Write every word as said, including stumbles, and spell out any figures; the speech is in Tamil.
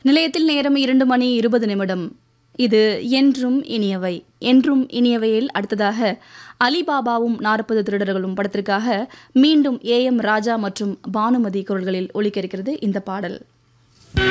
நிலையத்தில் நேரம் இரண்டு மணி இருபது நிமிடம். இது என்றும் இனியவை. என்றும் இனியவையில் அடுத்ததாக அலிபாபாவும் நாற்பது திருடர்களும் படத்திற்காக மீண்டும் ஏ எம் ராஜா மற்றும் பானுமதி குரல்களில் ஒலிக்க இருக்கிறது இந்த பாடல்.